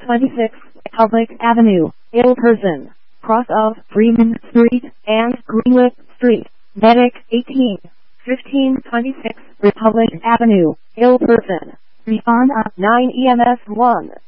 26, Public Avenue, Ilperson, cross of Freeman Street and Greenwich Street, Medic 18, 1526, Republic Avenue, Ilperson. Respond at 9 EMS 1.